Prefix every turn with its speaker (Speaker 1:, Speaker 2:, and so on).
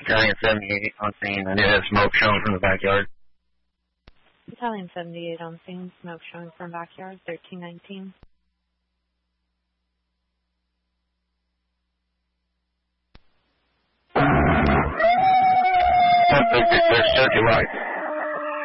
Speaker 1: Battalion 78 on scene. I did have smoke showing from the backyard.
Speaker 2: Battalion 78 on scene. Smoke showing from backyard. 1319.
Speaker 1: There's 30 lights.